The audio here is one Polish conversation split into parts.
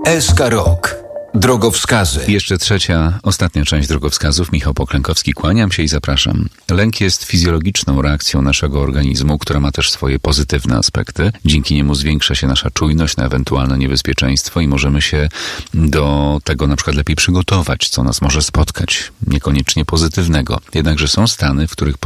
SK Rok. Drogowskazy. Jeszcze trzecia, ostatnia część drogowskazów. Michał Poklękowski, kłaniam się i zapraszam. Lęk jest fizjologiczną reakcją naszego organizmu, która ma też swoje pozytywne aspekty. Dzięki niemu zwiększa się nasza czujność na ewentualne niebezpieczeństwo i możemy się do tego na przykład lepiej przygotować, co nas może spotkać. Niekoniecznie pozytywnego. Jednakże są stany, w których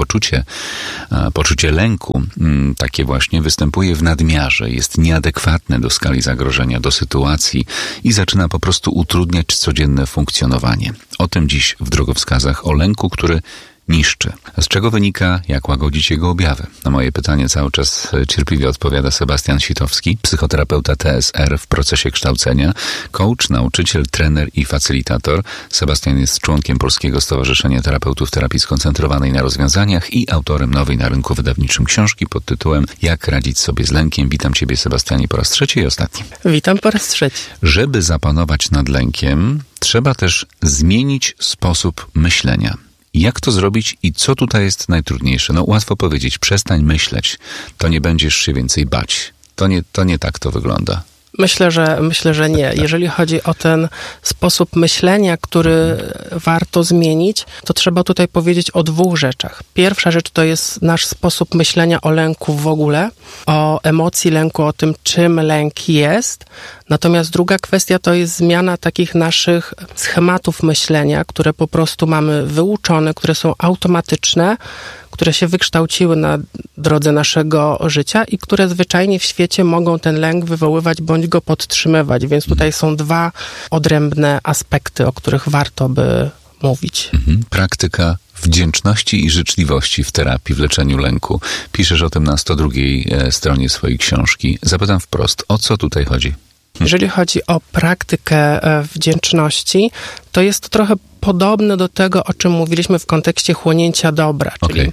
poczucie lęku takie właśnie występuje w nadmiarze, jest nieadekwatne do skali zagrożenia, do sytuacji i zaczyna po prostu utrudniać codzienne funkcjonowanie. O tym dziś w drogowskazach, o lęku, który niszczy. Z czego wynika, jak łagodzić jego objawy? Na moje pytanie cały czas cierpliwie odpowiada Sebastian Sitowski, psychoterapeuta TSR w procesie kształcenia, coach, nauczyciel, trener i facylitator. Sebastian jest członkiem Polskiego Stowarzyszenia Terapeutów Terapii Skoncentrowanej na Rozwiązaniach i autorem nowej na rynku wydawniczym książki pod tytułem Jak radzić sobie z lękiem. Witam Ciebie, Sebastianie, po raz trzeci i ostatni. Witam po raz trzeci. Żeby zapanować nad lękiem, trzeba też zmienić sposób myślenia. Jak to zrobić i co tutaj jest najtrudniejsze? No łatwo powiedzieć, przestań myśleć, to nie będziesz się więcej bać. To nie tak to wygląda. Myślę, że nie. Jeżeli chodzi o ten sposób myślenia, który warto zmienić, to trzeba tutaj powiedzieć o dwóch rzeczach. Pierwsza rzecz to jest nasz sposób myślenia o lęku w ogóle, o emocji lęku, o tym, czym lęk jest. Natomiast druga kwestia to jest zmiana takich naszych schematów myślenia, które po prostu mamy wyuczone, które są automatyczne, które się wykształciły na drodze naszego życia i które zwyczajnie w świecie mogą ten lęk wywoływać bądź go podtrzymywać. Więc tutaj są dwa odrębne aspekty, o których warto by mówić. Praktyka wdzięczności i życzliwości w terapii, w leczeniu lęku. Piszesz o tym na 102 stronie swojej książki. Zapytam wprost, o co tutaj chodzi? Jeżeli chodzi o praktykę wdzięczności, to jest to trochę podobne do tego, o czym mówiliśmy w kontekście chłonięcia dobra. Czyli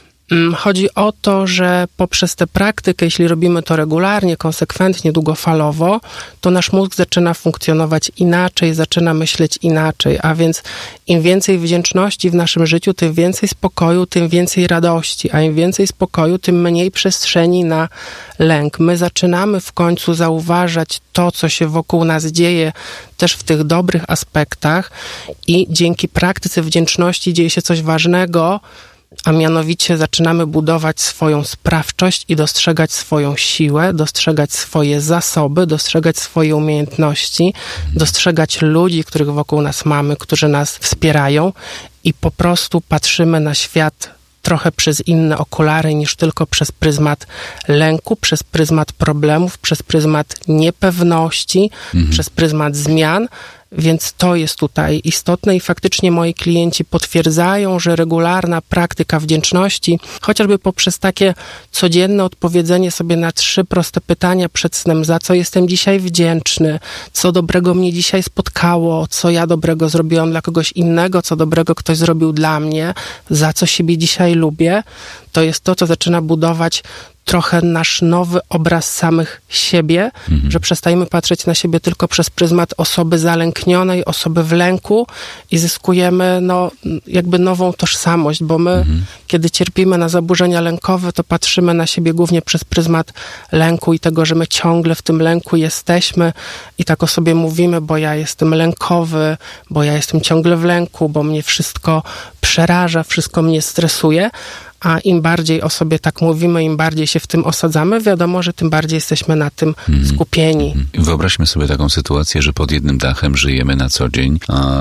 chodzi o to, że poprzez tę praktykę, jeśli robimy to regularnie, konsekwentnie, długofalowo, to nasz mózg zaczyna funkcjonować inaczej, zaczyna myśleć inaczej, a więc im więcej wdzięczności w naszym życiu, tym więcej spokoju, tym więcej radości, a im więcej spokoju, tym mniej przestrzeni na lęk. My zaczynamy w końcu zauważać to, co się wokół nas dzieje, też w tych dobrych aspektach i dzięki praktyce wdzięczności dzieje się coś ważnego, a mianowicie zaczynamy budować swoją sprawczość i dostrzegać swoją siłę, dostrzegać swoje zasoby, dostrzegać swoje umiejętności, dostrzegać ludzi, których wokół nas mamy, którzy nas wspierają i po prostu patrzymy na świat trochę przez inne okulary niż tylko przez pryzmat lęku, przez pryzmat problemów, przez pryzmat niepewności, przez pryzmat zmian. Więc to jest tutaj istotne i faktycznie moi klienci potwierdzają, że regularna praktyka wdzięczności, chociażby poprzez takie codzienne odpowiedzenie sobie na 3 proste pytania przed snem, za co jestem dzisiaj wdzięczny, co dobrego mnie dzisiaj spotkało, co ja dobrego zrobiłam dla kogoś innego, co dobrego ktoś zrobił dla mnie, za co siebie dzisiaj lubię, to jest to, co zaczyna budować trochę nasz nowy obraz samych siebie, że przestajemy patrzeć na siebie tylko przez pryzmat osoby zalęknionej, osoby w lęku i zyskujemy jakby nową tożsamość, bo my, kiedy cierpimy na zaburzenia lękowe, to patrzymy na siebie głównie przez pryzmat lęku i tego, że my ciągle w tym lęku jesteśmy i tak o sobie mówimy, bo ja jestem lękowy, bo ja jestem ciągle w lęku, bo mnie wszystko przeraża, wszystko mnie stresuje. A im bardziej o sobie tak mówimy, im bardziej się w tym osadzamy, wiadomo, że tym bardziej jesteśmy na tym skupieni. Wyobraźmy sobie taką sytuację, że pod jednym dachem żyjemy na co dzień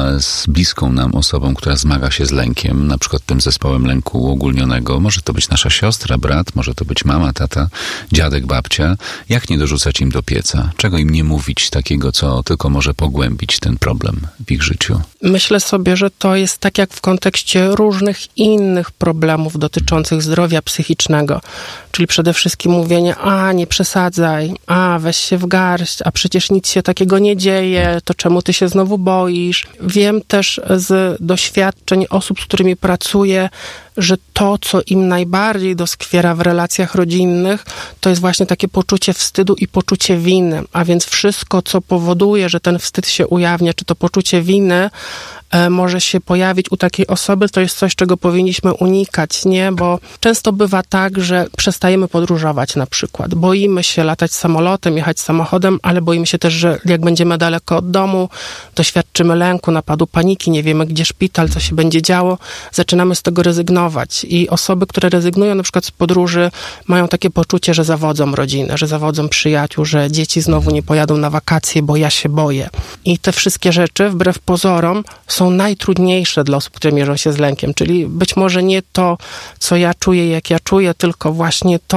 z bliską nam osobą, która zmaga się z lękiem, na przykład tym zespołem lęku uogólnionego. Może to być nasza siostra, brat, może to być mama, tata, dziadek, babcia. Jak nie dorzucać im do pieca? Czego im nie mówić takiego, co tylko może pogłębić ten problem w ich życiu? Myślę sobie, że to jest tak jak w kontekście różnych innych problemów dotyczących zdrowia psychicznego. Czyli przede wszystkim mówienie, nie przesadzaj, weź się w garść, a przecież nic się takiego nie dzieje, to czemu ty się znowu boisz? Wiem też z doświadczeń osób, z którymi pracuję, że to, co im najbardziej doskwiera w relacjach rodzinnych, to jest właśnie takie poczucie wstydu i poczucie winy. A więc wszystko, co powoduje, że ten wstyd się ujawnia, czy to poczucie winy może się pojawić u takiej osoby, to jest coś, czego powinniśmy unikać, nie? Bo często bywa tak, że przestajemy podróżować na przykład. Boimy się latać samolotem, jechać samochodem, ale boimy się też, że jak będziemy daleko od domu, doświadczymy lęku, napadu paniki, nie wiemy, gdzie szpital, co się będzie działo, zaczynamy z tego rezygnować. I osoby, które rezygnują na przykład z podróży, mają takie poczucie, że zawodzą rodzinę, że zawodzą przyjaciół, że dzieci znowu nie pojadą na wakacje, bo ja się boję. I te wszystkie rzeczy, wbrew pozorom, są najtrudniejsze dla osób, które mierzą się z lękiem, czyli być może nie to, co ja czuję, jak ja czuję, tylko właśnie to,